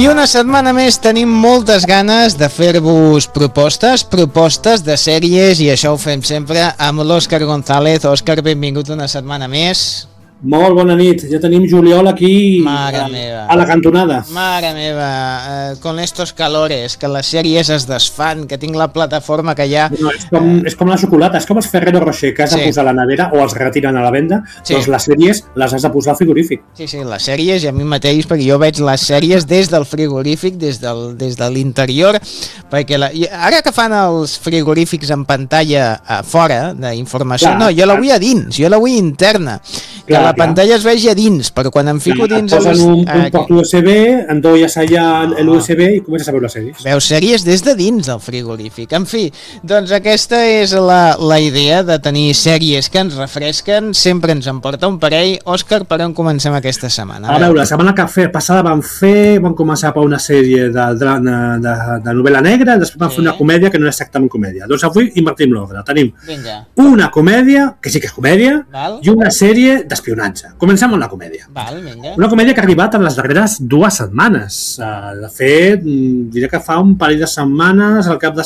I una setmana més tenim moltes ganes de fer-vos propostes de sèries, i això ho fem sempre amb l'Òscar González. Òscar, benvingut una setmana més. Molt bona nit, ja tenim juliol aquí a la cantonada. Mare meva, con estos calores, que les sèries es desfan, que tinc la plataforma que ja... No, és com la xocolata, és com els Ferrero Rocher, que has de posar a la nevera o els retiren a la venda, doncs les sèries les has de posar al frigorífic. Sí, les sèries, i a mi mateix, perquè jo veig les sèries des del frigorífic, des de l'interior, perquè ara que fan els frigorífics en pantalla a fora d'informació, no, jo la vull a dins, jo la vull interna, que la pantalla es vegi a dins, però quan em fico dins... Et posen un port USB, endolles allà l'USB i comences a veure les sèries. Veus sèries des de dins del frigorífic. En fi, doncs aquesta és la idea de tenir sèries que ens refresquen, sempre ens en porta un parell. Òscar, per on comencem aquesta setmana? A veure, la setmana passada vam començar per una sèrie de novel·la negra, després vam fer una comèdia que no era exactament comèdia. Doncs avui invertim l'ordre. Tenim una comèdia, que sí que és comèdia, i una sèrie d'espionatge. Comencem amb la comèdia. Una comèdia que ha arribat en les darreres 2 setmanes. De fet, diré que fa un parell de setmanes, el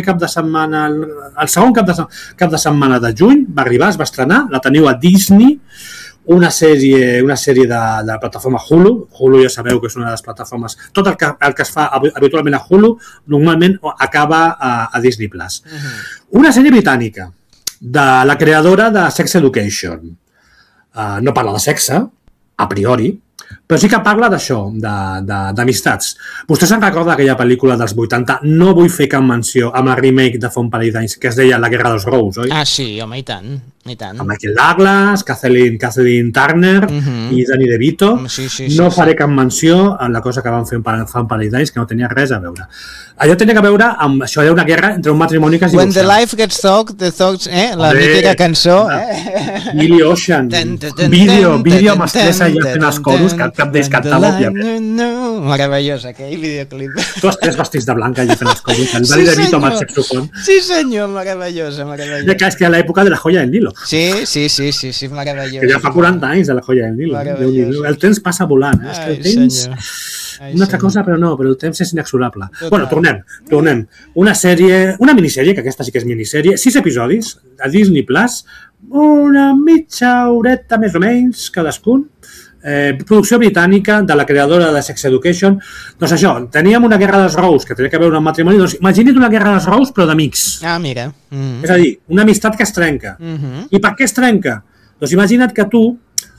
segon cap de setmana de juny va arribar, es va estrenar, la teniu a Disney, una sèrie de la plataforma Hulu. Hulu ja sabeu que és una de les plataformes, tot el que es fa habitualment a Hulu normalment acaba a Disney+. Una sèrie britànica de la creadora de Sex Education. No parla de sexe, a priori, però sí que parla d'això, d'amistats. Vostès se'n recorda aquella pel·lícula dels 80? No vull fer cap menció amb la remake de fa un parell d'anys, que es deia La Guerra dels Rose, oi? Ah, sí, home, i tant. Amb Michael Douglas, Kathleen Turner i Danny DeVito. No faré cap menció en la cosa que van fer fa un parell d'anys, que no tenia res a veure. Allò tenia a veure amb això, hi ha una guerra entre un matrimoni que es diu... When the life gets talked, the thoughts, la mítica cançó. Billy Ocean. Vídeo amb estressa allà fent els coros, que cap d'ells cantava, òbviament. Meravellós, aquell videoclip. Tots 3 vestits de blanc allà fent els coros. El Danny DeVito amb el saxofon. Sí, senyor, meravellosa. És que a l'època de La Joya del Nilo. Sí, meravellós. Que ja fa 40 anys de La Joya del Nilo. El temps passa volant. El temps... Una altra cosa, però no, però el temps és inexorable. Bueno, tornem. Una minissèrie, que aquesta sí que és minissèrie, 6 episodis, a Disney+, una mitja horeta més o menys cadascun, producció britànica de la creadora de Sex Education. Doncs això, teníem una Guerra dels Rose que tenia que veure amb matrimoni, doncs imagina't una Guerra dels Rose però d'amics. Ah, mira. És a dir, una amistat que es trenca. I per què es trenca? Doncs imagina't que tu,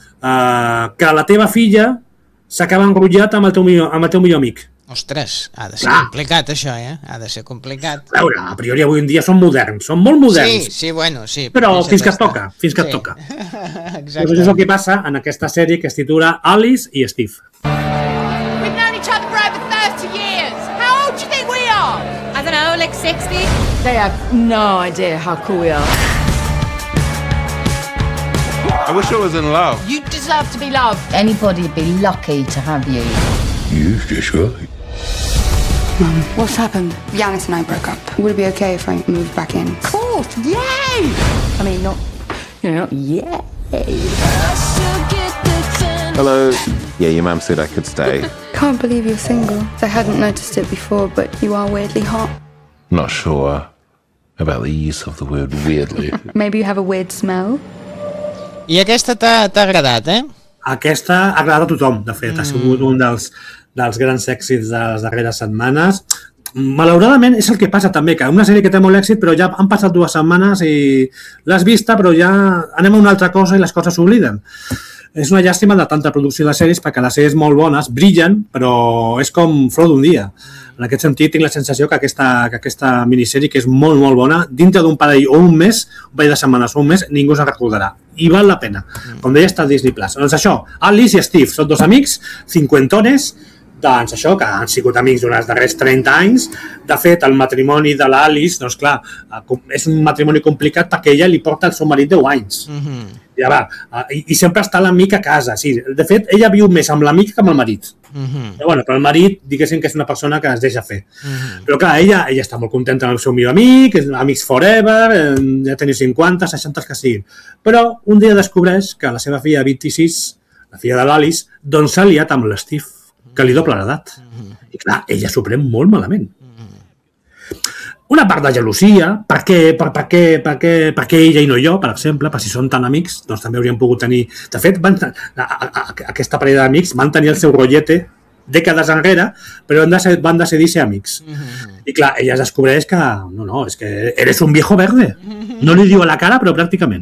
que la teva filla s'acaba enrotllat amb el teu millor amic. Ostres, ha de ser complicat això, Ha de ser complicat. A veure, a priori avui en dia són moderns, són molt moderns. Sí, bueno, sí. Però fins que et toca. Exacte. Això és el que passa en aquesta sèrie que es titula Alice i Steve. We've known each other for over 30 years. How old do you think we are? I don't know, like 60? They have no idea how cool we are. I wish I was in love. You deserve to be loved. Anybody'd be lucky to have you. You're just right. Mum, what's happened? Yanis and I broke up. Would it be okay if I moved back in? Of course, yay! I mean, not yay. Hello. Yeah, your mum said I could stay. Can't believe you're single. I hadn't noticed it before, but you are weirdly hot. Not sure about the use of the word weirdly. Maybe you have a weird smell? I aquesta t'ha agradat, Aquesta ha agradat a tothom, de fet. Ha sigut un dels grans èxits de les darreres setmanes. Malauradament és el que passa també, que una sèrie que té molt èxit, però ja han passat 2 setmanes i l'has vista, però ja anem a una altra cosa i les coses s'obliden. És una llàstima de tanta producció de sèries, perquè les sèries molt bones brillen, però és com flor d'un dia. En aquest sentit, tinc la sensació que aquesta minissèrie, que és molt, molt bona, dintre d'un parell o un parell de setmanes o un mes, ningú se'n recordarà. I val la pena. Com deia, està a Disney+. Doncs això, Alice i Steve són 2 amics, cinquentones, doncs això, que han sigut amics durant els darrers 30 anys. De fet, el matrimoni de l'Alice, doncs clar, és un matrimoni complicat perquè ella li porta el seu marit 10 anys. Ja va, i sempre està l'amic a casa, sí. De fet, ella viu més amb l'amic que amb el marit. Però el marit, diguéssim que és una persona que es deixa fer. Però clar, ella està molt contenta amb el seu millor amic, amics forever, ja teniu 50, 60 que siguin. Però un dia descobreix que la seva filla 26, la filla de l'Alice, doncs s'ha liat amb l'Steve, que li dobla l'edat. I clar, ella s'ho pren molt malament. Una part de gelosia, per què ella i no jo, per exemple, per si són tan amics, doncs també hauríem pogut tenir... De fet, aquesta parella d'amics van tenir el seu rotllete dècades enrere, però van decidir ser amics. I clar, ella es descobreix que no, és que eres un viejo verde. No li diu a la cara, però pràcticament.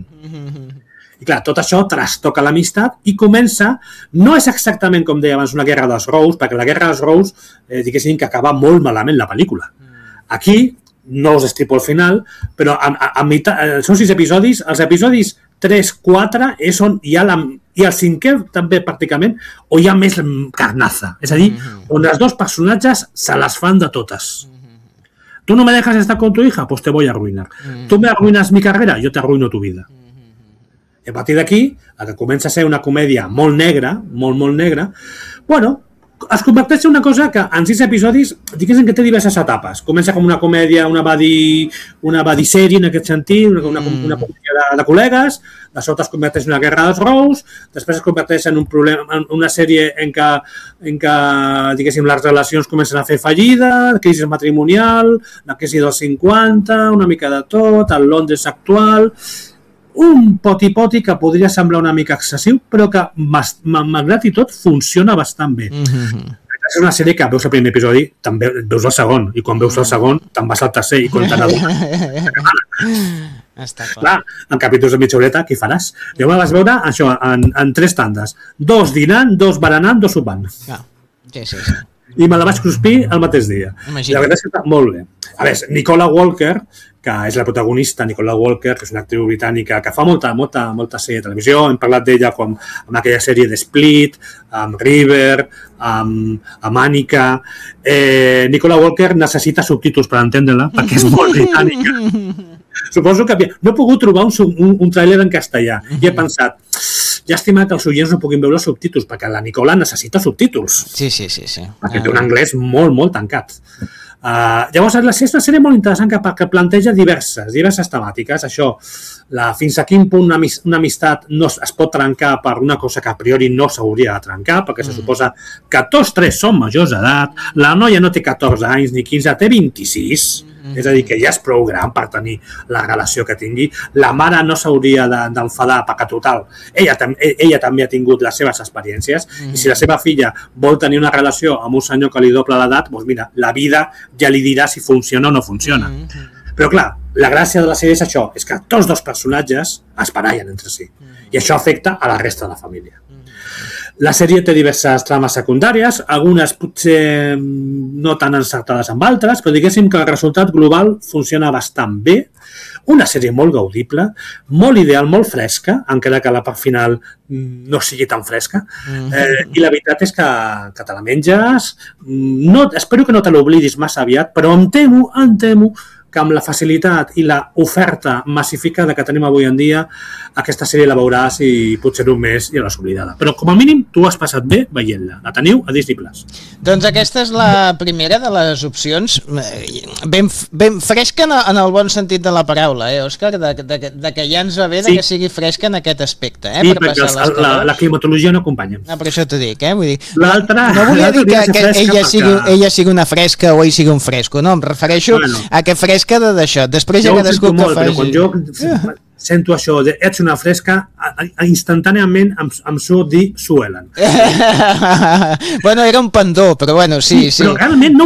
I clar, tot això trastoca l'amistat i comença, no és exactament com deia abans una guerra dels Rous, perquè la guerra dels Rous, diguéssim que acaba molt malament la pel·lícula. Aquí, no us estripo al final, però són 6 episodis, els episodis 3, 4 és on hi ha i el 5è també pràcticament, on hi ha més carnaza, és a dir, on els dos personatges se les fan de totes. Tu no me dejas estar con tu hija, pues te voy a arruinar. Tu me arruinas mi carrera, yo te arruino tu vida. I a partir d'aquí, el que comença a ser una comèdia molt negra, molt negra, bueno, es converteix en una cosa que en 6 episodis diguéssim que té diverses etapes. Comença com una comèdia, una buddy-sèrie en aquest sentit, una comèdia de col·legues, de sobte es converteix en una guerra dels Rous, després es converteix en una sèrie en què diguéssim, les relacions comencen a fer fallida, crisi matrimonial, la crisi dels 50, una mica de tot, el Londres actual... Un poti-poti que podria semblar una mica excessiu, però que, malgrat i tot, funciona bastant bé. És una sèrie que veus el primer episodi, també veus el segon, i quan veus el segon, te'n vas al tercer, i quan te n'adones... Està clar. Clar, en capítols de mitja horeta, què faràs? Jo me vas veure això en 3 tandes. 2 dinant, 2 berenant, 2 sopant. Sí. I me la vaig cruspir el mateix dia. Imagina't. La veritat és que està molt bé. A veure, Nicola Walker, que és la protagonista, Nicola Walker, que és una actriu britànica que fa molta sèrie de televisió, hem parlat d'ella com amb aquella sèrie de Split, amb River, amb Annika. Nicola Walker necessita subtítols per entendre-la, perquè és molt britànica. Suposo que no he pogut trobar un tràiler en castellà i he pensat, llàstima que els oients no puguin veure els subtítols, perquè la Nicola necessita subtítols. Sí. Perquè té un anglès molt tancat. Llavors, és una sèrie molt interessant que planteja diverses temàtiques. Això, fins a quin punt una amistat no es pot trencar per una cosa que a priori no s'hauria de trencar, perquè se suposa que tots 3 són majors d'edat, la noia no té 14 anys ni 15, té 26, és a dir, que ja és prou gran per tenir la relació que tingui. La mare no s'hauria d'enfadar, perquè total, ella també ha tingut les seves experiències, i si la seva filla vol tenir una relació amb un senyor que li doble l'edat, doncs mira, la vida ja li dirà si funciona o no funciona. Però clar, la gràcia de la sèrie és això, és que tots 2 personatges es barallen entre si, i això afecta a la resta de la família. La sèrie té diverses trames secundàries, algunes potser no tan encertades amb altres, però diguéssim que el resultat global funciona bastant bé. Una sèrie molt gaudible, molt ideal, molt fresca, encara que la part final no sigui tan fresca. I la veritat és que te la menges. Espero que no te l'oblidis massa aviat, però em temo que amb la facilitat i l'oferta massificada que tenim avui en dia, aquesta sèrie la veuràs i potser un mes ja l'has oblidada. Però com a mínim tu has passat bé veient-la. La teniu a Disney+. Doncs aquesta és la primera de les opcions, ben fresca en el bon sentit de la paraula, Òscar? De que ja ens va bé que sigui fresca en aquest aspecte. Sí, perquè la climatologia no acompanya. Per això t'ho dic, vull dir... L'altra... No volia dir que ella sigui una fresca o ell sigui un fresco, no, em refereixo a que fresca d'això, després ja cadascú que faci. Però quan jo sento això de ets una fresca, instantàniament em surt dir Suelen. Bueno, era un pendó, però bueno, sí. Però realment no